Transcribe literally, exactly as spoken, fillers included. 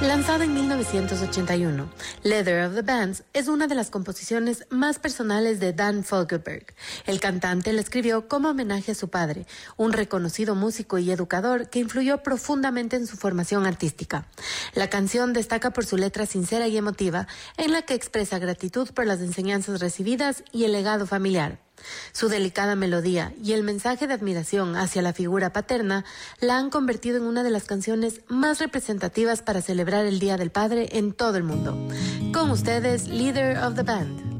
Lanzada en mil novecientos ochenta y uno, Leather of the Bands es una de las composiciones más personales de Dan Fogelberg. El cantante la escribió como homenaje a su padre, un reconocido músico y educador que influyó profundamente en su formación artística. La canción destaca por su letra sincera y emotiva, en la que expresa gratitud por las enseñanzas recibidas y el legado familiar. Su delicada melodía y el mensaje de admiración hacia la figura paterna la han convertido en una de las canciones más representativas para celebrar el Día del Padre en todo el mundo. Con ustedes, Leader of the Band.